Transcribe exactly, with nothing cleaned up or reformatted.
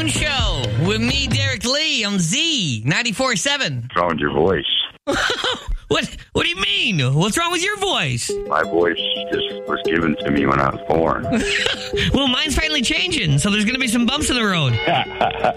afternoon show with me, Derek Lee, on Z ninety-four point seven. What's wrong with your voice? What What do you mean? What's wrong with your voice? My voice just was given to me when I was born. Well, mine's finally changing, so there's going to be some bumps in the road.